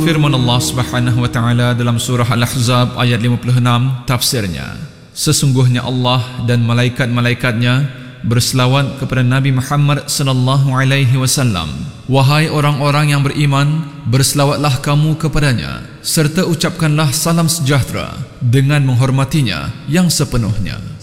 firman Allah Subhanahu wa taala dalam surah Al-Ahzab ayat 56, tafsirnya, sesungguhnya Allah dan malaikat-malaikatnya berselawat kepada Nabi Muhammad sallallahu alaihi wasallam. Wahai orang-orang yang beriman, berselawatlah kamu kepadanya serta ucapkanlah salam sejahtera dengan menghormatinya yang sepenuhnya.